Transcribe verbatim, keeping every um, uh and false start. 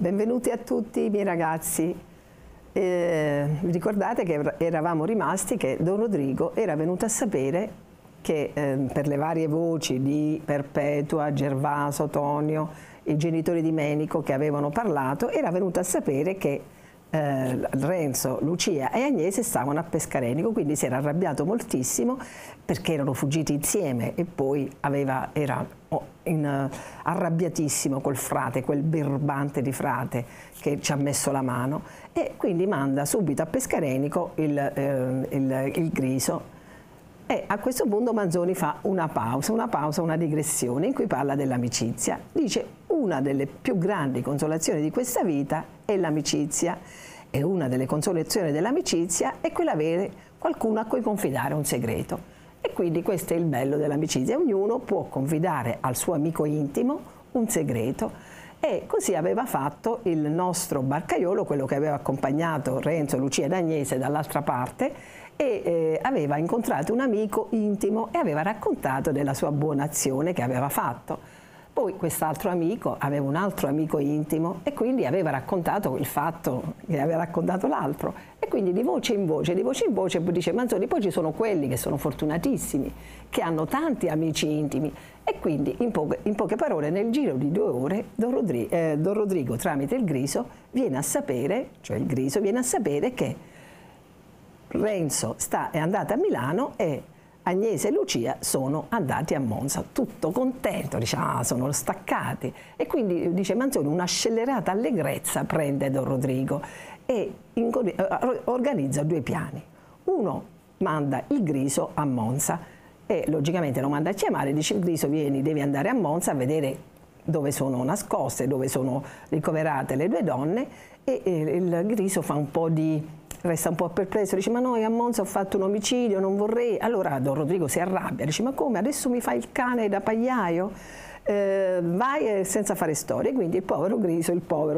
Benvenuti a tutti i miei ragazzi. Eh, ricordate che eravamo rimasti che Don Rodrigo era venuto a sapere che eh, per le varie voci di Perpetua, Gervaso, Tonio, i genitori di Menico che avevano parlato, era venuto a sapere che eh, Renzo, Lucia e Agnese stavano a Pescarenico, quindi si era arrabbiato moltissimo perché erano fuggiti insieme e poi aveva, era in, uh, arrabbiatissimo col frate, quel birbante di frate che ci ha messo la mano, e quindi manda subito a Pescarenico il, eh, il, il Griso. E a questo punto Manzoni fa una pausa, una pausa, una digressione in cui parla dell'amicizia. Dice: una delle più grandi consolazioni di questa vita è l'amicizia, e una delle consolazioni dell'amicizia è quella avere qualcuno a cui confidare un segreto. E quindi questo è il bello dell'amicizia: ognuno può confidare al suo amico intimo un segreto. E così aveva fatto il nostro barcaiolo, quello che aveva accompagnato Renzo, Lucia ed Agnese dall'altra parte, e eh, aveva incontrato un amico intimo e aveva raccontato della sua buona azione che aveva fatto. Poi quest'altro amico aveva un altro amico intimo e quindi aveva raccontato il fatto che aveva raccontato l'altro, e quindi di voce in voce, di voce in voce, dice Manzoni, poi ci sono quelli che sono fortunatissimi, che hanno tanti amici intimi, e quindi in poche, in poche parole nel giro di due ore Don Rodrigo, eh, Don Rodrigo tramite il Griso viene a sapere, cioè il Griso viene a sapere che Renzo sta, è andato a Milano e Agnese e Lucia sono andati a Monza, tutto contento, dice ah, sono staccati, e quindi dice Manzoni una scellerata allegrezza prende Don Rodrigo e organizza due piani. Uno manda il Griso a Monza e logicamente lo manda a chiamare, dice il Griso vieni, devi andare a Monza a vedere dove sono nascoste, dove sono ricoverate le due donne, e il Griso fa un po' di... resta un po' perplesso, dice ma no, a Monza ho fatto un omicidio, non vorrei. Allora Don Rodrigo si arrabbia, dice ma come, adesso mi fai il cane da pagliaio? Eh, vai senza fare storie. Quindi il povero Griso, il povero